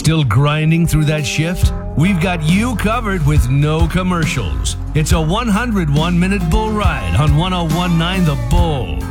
Still grinding through that shift? We've got you covered with no commercials. It's a 101-minute bull ride on 1019 The Bull.